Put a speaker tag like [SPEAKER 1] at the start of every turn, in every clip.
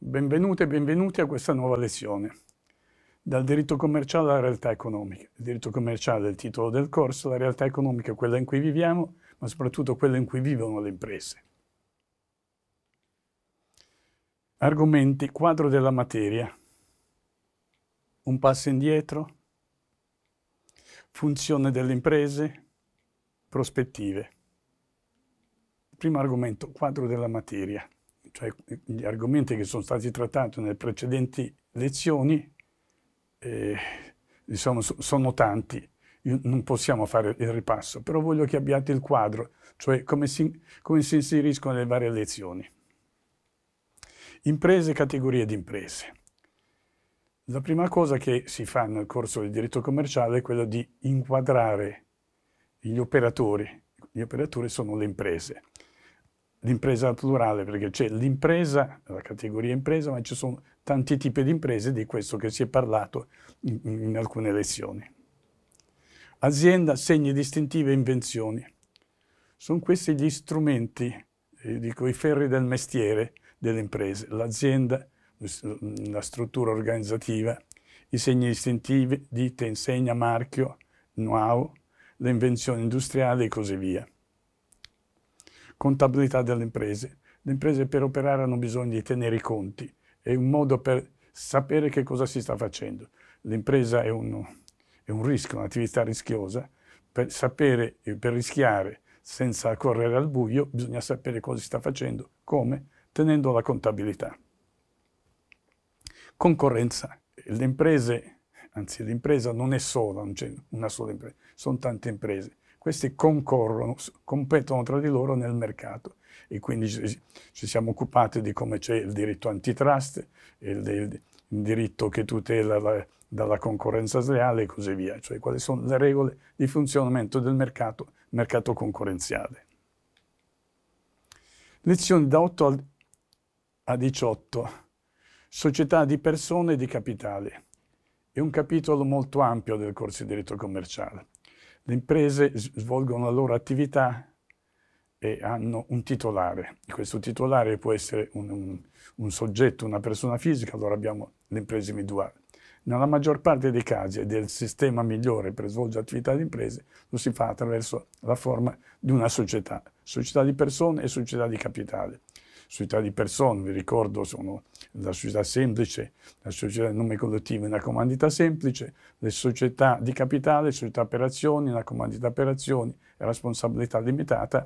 [SPEAKER 1] Benvenute e benvenuti a questa nuova lezione. Dal diritto commerciale alla realtà economica. Il diritto commerciale è il titolo del corso, la realtà economica è quella in cui viviamo, ma soprattutto quella in cui vivono le imprese. Argomenti, quadro della materia. Un passo indietro. Funzione delle imprese. Prospettive. Primo argomento, quadro della materia. Cioè gli argomenti che sono stati trattati nelle precedenti lezioni diciamo, sono tanti, non possiamo fare il ripasso, però voglio che abbiate il quadro, cioè come si inseriscono le varie lezioni. Imprese, categorie di imprese. La prima cosa che si fa nel corso del diritto commerciale è quella di inquadrare gli operatori. Gli operatori sono le imprese. L'impresa plurale, perché c'è l'impresa, la categoria impresa, ma ci sono tanti tipi di imprese, di questo che si è parlato in alcune lezioni. Azienda, segni distintivi e invenzioni. Sono questi gli strumenti, dico i ferri del mestiere delle imprese. L'azienda, la struttura organizzativa, i segni distintivi, ditte, insegna, marchio, know-how, le invenzioni industriali e così via. Contabilità delle imprese. Le imprese per operare hanno bisogno di tenere i conti. È un modo per sapere che cosa si sta facendo. L'impresa è un rischio, un'attività rischiosa. Per sapere e per rischiare senza correre al buio bisogna sapere cosa si sta facendo, come, tenendo la contabilità. Concorrenza. Le imprese, anzi l'impresa non è sola, non c'è una sola impresa, sono tante imprese. Queste concorrono, competono tra di loro nel mercato e quindi ci siamo occupati di come c'è il diritto antitrust, il diritto che tutela dalla concorrenza sleale e così via, cioè quali sono le regole di funzionamento del mercato concorrenziale. Lezioni da 8 a 18. Società di persone e di capitale. È un capitolo molto ampio del corso di diritto commerciale. Le imprese svolgono la loro attività e hanno un titolare. Questo titolare può essere un soggetto, una persona fisica, allora abbiamo le imprese individuali. Nella maggior parte dei casi ed è il sistema migliore per svolgere attività di imprese, lo si fa attraverso la forma di una società di persone e società di capitale. Società di persone, vi ricordo, sono la società semplice, la società di nome collettivo in una comandita semplice, le società di capitale, società per azioni, una comandita per azioni e responsabilità limitata,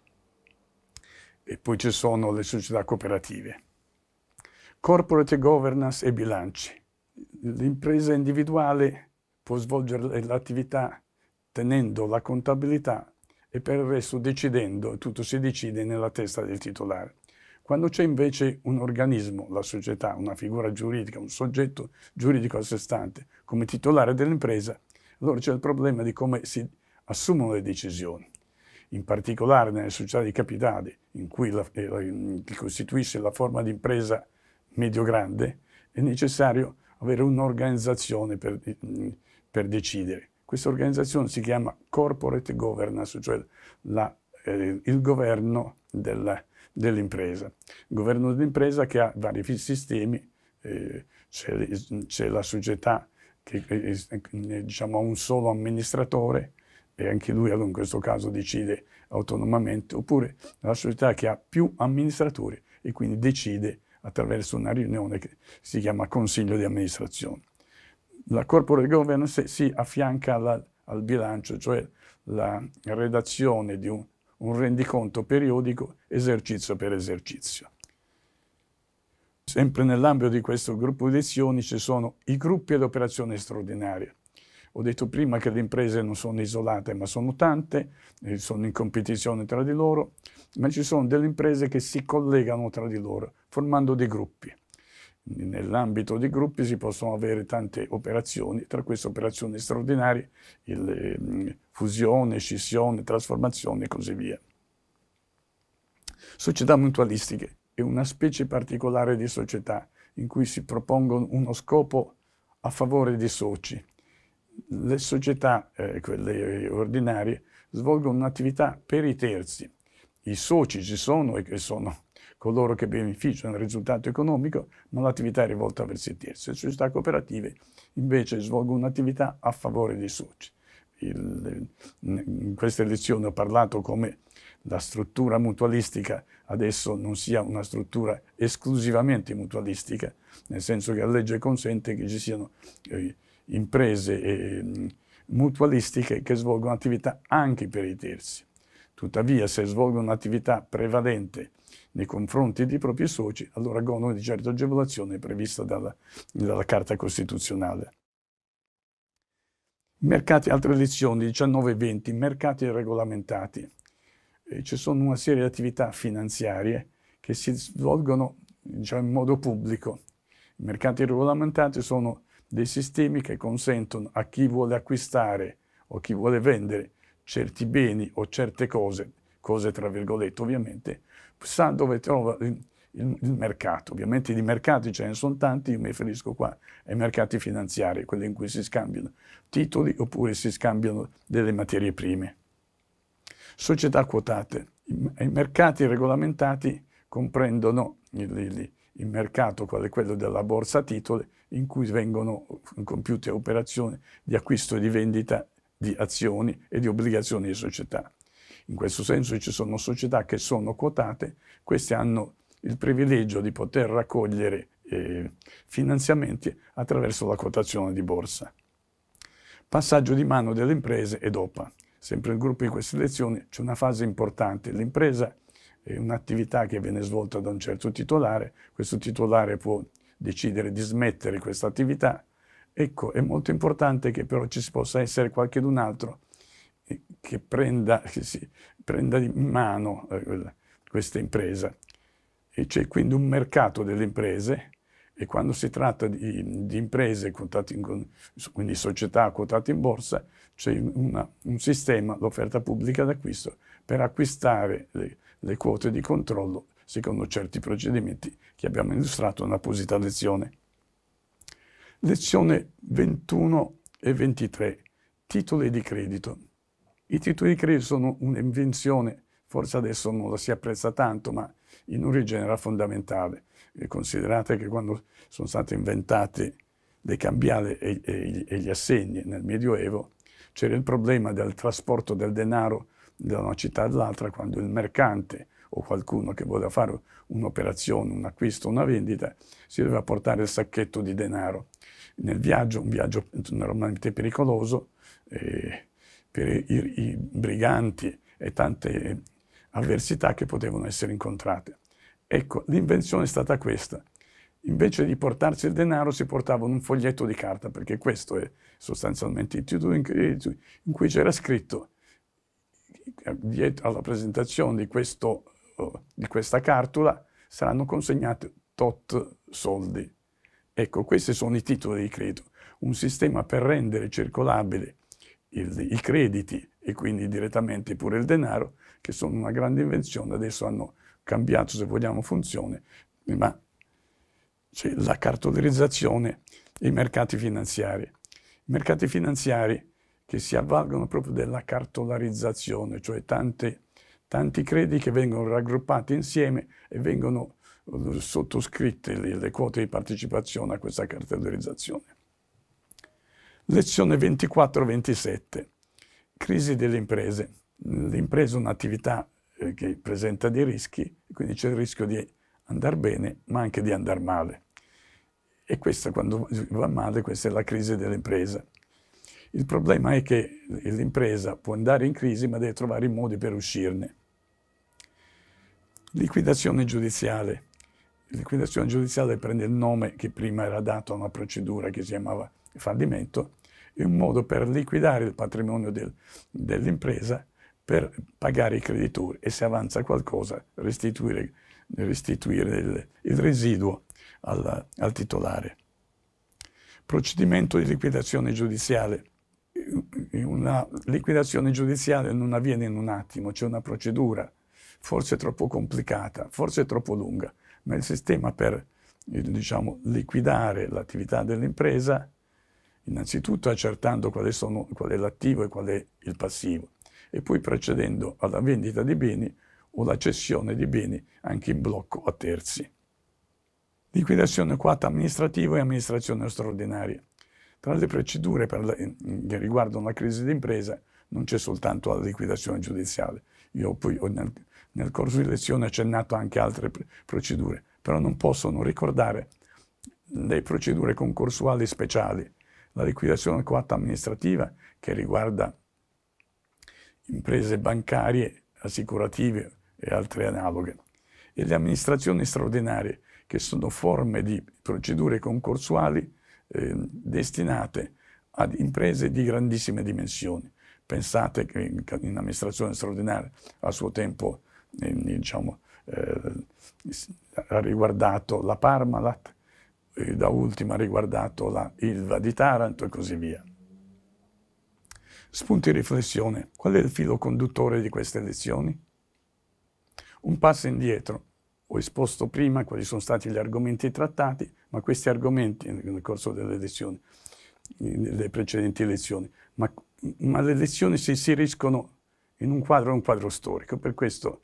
[SPEAKER 1] e poi ci sono le società cooperative. Corporate governance e bilanci. L'impresa individuale può svolgere l'attività tenendo la contabilità e per il resto decidendo, tutto si decide nella testa del titolare. Quando c'è invece un organismo, la società, una figura giuridica, un soggetto giuridico a sé stante come titolare dell'impresa, allora c'è il problema di come si assumono le decisioni. In particolare nelle società di capitale, in cui costituisce la forma di impresa medio-grande, è necessario avere un'organizzazione per decidere. Questa organizzazione si chiama corporate governance, cioè il governo dell'impresa. Il governo dell'impresa che ha vari sistemi, c'è la società che diciamo, ha un solo amministratore e anche lui in questo caso decide autonomamente, oppure la società che ha più amministratori e quindi decide attraverso una riunione che si chiama consiglio di amministrazione. La corporate governance si affianca al bilancio, cioè la redazione di un rendiconto periodico esercizio per esercizio. Sempre nell'ambito di questo gruppo di lezioni ci sono i gruppi e le operazioni straordinarie. Ho detto prima che le imprese non sono isolate, ma sono tante, sono in competizione tra di loro, ma ci sono delle imprese che si collegano tra di loro, formando dei gruppi. Nell'ambito dei gruppi si possono avere tante operazioni, tra queste operazioni straordinarie, fusione, scissione, trasformazione e così via. Società mutualistiche è una specie particolare di società in cui si propongono uno scopo a favore dei soci. Le società, quelle ordinarie, svolgono un'attività per i terzi. I soci ci sono e che sono coloro che beneficiano del risultato economico, ma l'attività è rivolta verso terzi. Le società cooperative invece svolgono un'attività a favore dei soci. In queste lezioni ho parlato come la struttura mutualistica adesso non sia una struttura esclusivamente mutualistica, nel senso che la legge consente che ci siano imprese mutualistiche che svolgono attività anche per i terzi. Tuttavia, se svolgono un'attività prevalente nei confronti dei propri soci, allora godono di certe agevolazioni previste dalla Carta Costituzionale. Mercati, altre lezioni, 19 e 20, mercati regolamentati. Ci sono una serie di attività finanziarie che si svolgono, diciamo, in modo pubblico. I mercati regolamentati sono dei sistemi che consentono a chi vuole acquistare o chi vuole vendere certi beni o certe cose tra virgolette ovviamente, sa dove trova il mercato. Ovviamente di mercati ce ne sono tanti, io mi riferisco qua ai mercati finanziari, quelli in cui si scambiano titoli oppure si scambiano delle materie prime. Società quotate. I mercati regolamentati comprendono il mercato quale quello della borsa titoli, in cui vengono compiute operazioni di acquisto e di vendita di azioni e di obbligazioni di società. In questo senso ci sono società che sono quotate, queste hanno il privilegio di poter raccogliere finanziamenti attraverso la quotazione di borsa. Passaggio di mano delle imprese ed OPA. Sempre nel gruppo di queste lezioni c'è una fase importante. L'impresa è un'attività che viene svolta da un certo titolare, questo titolare può decidere di smettere questa attività. Ecco, è molto importante che però ci possa essere qualcun altro che prenda in mano questa impresa. E c'è quindi un mercato delle imprese, e quando si tratta di imprese quotate quindi società quotate in borsa, c'è un sistema, l'offerta pubblica d'acquisto, per acquistare le quote di controllo secondo certi procedimenti che abbiamo illustrato nell'apposita lezione. Lezione 21 e 23. Titoli di credito. I titoli di credito sono un'invenzione, forse adesso non la si apprezza tanto, ma in origine era fondamentale. Considerate che quando sono state inventate le cambiali e gli assegni nel Medioevo, c'era il problema del trasporto del denaro da una città all'altra, quando il mercante o qualcuno che voleva fare un'operazione, un acquisto, una vendita, si doveva portare il sacchetto di denaro. Nel viaggio, un viaggio normalmente pericoloso, per i briganti e tante avversità che potevano essere incontrate. Ecco, l'invenzione è stata questa. Invece di portarsi il denaro si portavano un foglietto di carta, perché questo è sostanzialmente il titolo in cui c'era scritto dietro alla presentazione di questa cartola saranno consegnati tot soldi. Ecco, questi sono i titoli di credito, un sistema per rendere circolabile i crediti e quindi direttamente pure il denaro, che sono una grande invenzione, adesso hanno cambiato, se vogliamo, funzione, ma c'è la cartolarizzazione e i mercati finanziari. I mercati finanziari che si avvalgono proprio della cartolarizzazione, cioè tanti crediti che vengono raggruppati insieme e vengono sottoscritte le quote di partecipazione a questa cartolarizzazione. Lezione 24-27. Crisi delle imprese. L'impresa è un'attività che presenta dei rischi, quindi c'è il rischio di andare bene, ma anche di andare male. E questa, quando va male, questa è la crisi dell'impresa. Il problema è che l'impresa può andare in crisi, ma deve trovare i modi per uscirne. Liquidazione giudiziale. La liquidazione giudiziale prende il nome che prima era dato a una procedura che si chiamava fallimento, è un modo per liquidare il patrimonio dell'impresa per pagare i creditori e se avanza qualcosa restituire il residuo al titolare. Procedimento di liquidazione giudiziale. Una liquidazione giudiziale non avviene in un attimo, c'è una procedura, forse troppo complicata, forse troppo lunga, ma il sistema per, liquidare l'attività dell'impresa, innanzitutto accertando qual è l'attivo e qual è il passivo, e poi procedendo alla vendita di beni o la cessione di beni anche in blocco a terzi. Liquidazione coatta amministrativa e amministrazione straordinaria. Tra le procedure che riguardano la crisi d'impresa non c'è soltanto la liquidazione giudiziale. Io poi nel corso di lezione ho accennato anche altre procedure, però non posso non ricordare le procedure concorsuali speciali, la liquidazione coatta amministrativa che riguarda imprese bancarie, assicurative e altre analoghe, e le amministrazioni straordinarie, che sono forme di procedure concorsuali destinate ad imprese di grandissime dimensioni. Pensate che in amministrazione straordinaria a suo tempo ha riguardato la Parmalat, da ultima ha riguardato la Ilva di Taranto e così via. Spunti di riflessione. Qual è il filo conduttore di queste lezioni? Un passo indietro. Ho esposto prima quali sono stati gli argomenti trattati, ma questi argomenti nel corso delle lezioni, le precedenti lezioni, ma le lezioni si inseriscono in un quadro storico. Per questo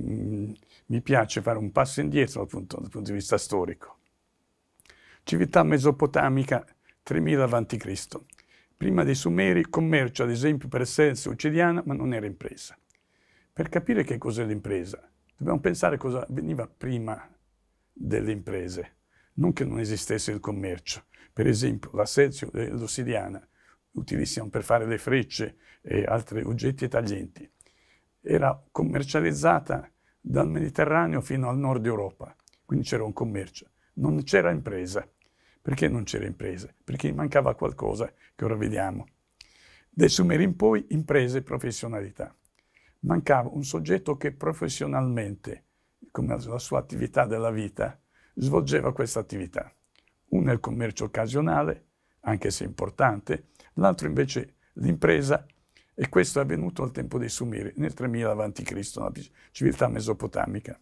[SPEAKER 1] mi piace fare un passo indietro dal punto di vista storico. Civiltà mesopotamica 3000 a.C. Prima dei Sumeri, commercio, ad esempio, per essenza quotidiana, ma non era impresa. Per capire che cos'è l'impresa, dobbiamo pensare cosa veniva prima delle imprese, non che non esistesse il commercio. Per esempio, l'assedio dell'ossidiana, utilissima per fare le frecce e altri oggetti taglienti, era commercializzata dal Mediterraneo fino al nord Europa, quindi c'era un commercio. Non c'era impresa. Perché non c'era impresa? Perché mancava qualcosa che ora vediamo. Dai Sumeri in poi, imprese e professionalità. Mancava un soggetto che professionalmente, come la sua attività della vita, svolgeva questa attività. Uno è il commercio occasionale, anche se importante, l'altro invece l'impresa, e questo è avvenuto al tempo dei Sumeri, nel 3000 a.C., nella civiltà mesopotamica.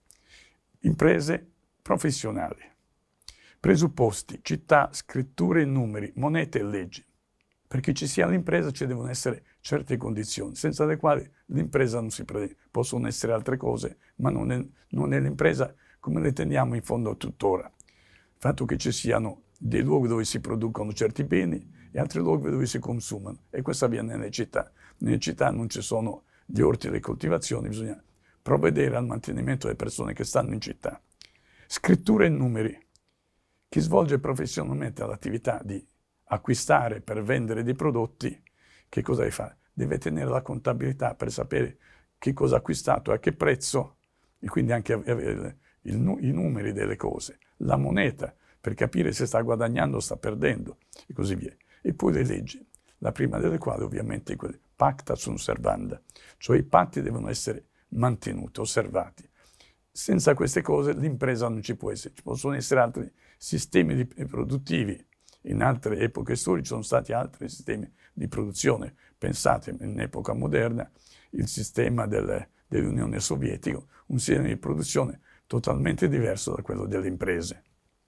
[SPEAKER 1] Imprese professionali. Presupposti, città, scritture e numeri, monete e leggi. Perché ci sia l'impresa ci devono essere certe condizioni, senza le quali l'impresa non si prende. Possono essere altre cose, ma non è l'impresa come le teniamo in fondo tuttora. Il fatto che ci siano dei luoghi dove si producono certi beni e altri luoghi dove si consumano. E questo avviene nelle città. Nelle città non ci sono gli orti e le coltivazioni, bisogna provvedere al mantenimento delle persone che stanno in città. Scritture e numeri. Chi svolge professionalmente l'attività di acquistare per vendere dei prodotti, che cosa deve fare? Deve tenere la contabilità per sapere che cosa ha acquistato e a che prezzo, e quindi anche avere i numeri delle cose, la moneta, per capire se sta guadagnando o sta perdendo, e così via. E poi le leggi, la prima delle quali ovviamente è quella pacta sunt servanda, cioè i patti devono essere mantenuti, osservati. Senza queste cose l'impresa non ci può essere, ci possono essere altri sistemi produttivi. In altre epoche storiche sono stati altri sistemi di produzione. Pensate, in epoca moderna, il sistema dell'Unione Sovietica, un sistema di produzione totalmente diverso da quello delle imprese.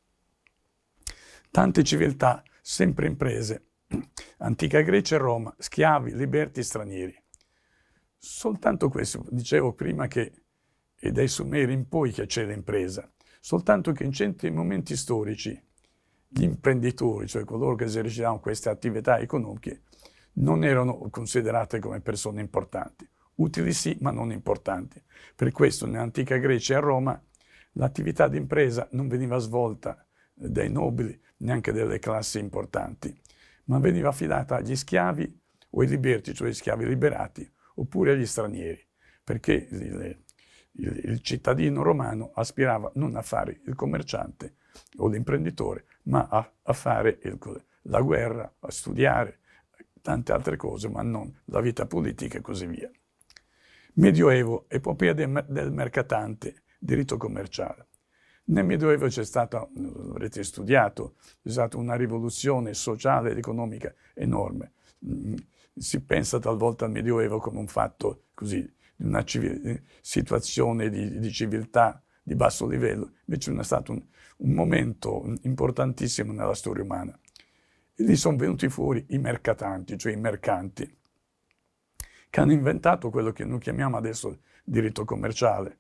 [SPEAKER 1] Tante civiltà, sempre imprese, antica Grecia e Roma, schiavi, liberti, stranieri. Soltanto questo, dicevo prima che è dai Sumeri in poi che c'è l'impresa, soltanto che in certi momenti storici gli imprenditori, cioè coloro che esercitavano queste attività economiche, non erano considerate come persone importanti. Utili sì, ma non importanti. Per questo nell'antica Grecia e a Roma l'attività di impresa non veniva svolta dai nobili, neanche delle classi importanti, ma veniva affidata agli schiavi o ai liberti, cioè agli schiavi liberati, oppure agli stranieri, perché il cittadino romano aspirava non a fare il commerciante o l'imprenditore, ma a fare la guerra, a studiare, tante altre cose, ma non la vita politica e così via. Medioevo, epopea del mercatante, diritto commerciale. Nel Medioevo c'è stata, avrete studiato, c'è stata una rivoluzione sociale ed economica enorme. Si pensa talvolta al Medioevo come un fatto così, di una situazione di civiltà di basso livello, invece è stato un momento importantissimo nella storia umana. E lì sono venuti fuori i mercatanti, cioè i mercanti, che hanno inventato quello che noi chiamiamo adesso diritto commerciale.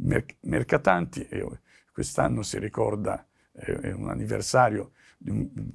[SPEAKER 1] Mercatanti, e quest'anno si ricorda, è un anniversario di un